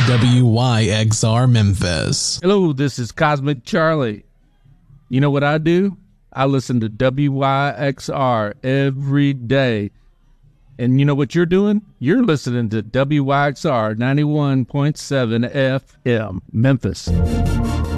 WYXR Memphis. Hello, this is Cosmic Charlie. You know what I do? I listen to WYXR every day. And you know what you're doing? You're listening to WYXR 91.7 FM, Memphis.